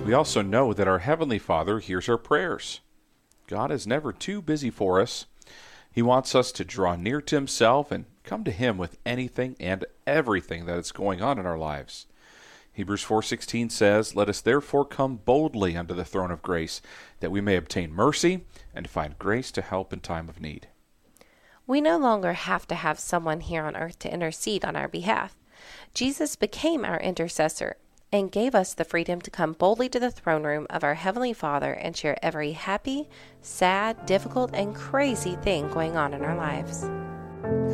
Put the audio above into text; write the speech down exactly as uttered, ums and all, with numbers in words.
We also know that our Heavenly Father hears our prayers. God is never too busy for us. He wants us to draw near to Himself and come to Him with anything and everything that is going on in our lives. Hebrews four sixteen says, "Let us therefore come boldly unto the throne of grace, that we may obtain mercy and find grace to help in time of need." We no longer have to have someone here on earth to intercede on our behalf. Jesus became our intercessor and gave us the freedom to come boldly to the throne room of our Heavenly Father and share every happy, sad, difficult, and crazy thing going on in our lives.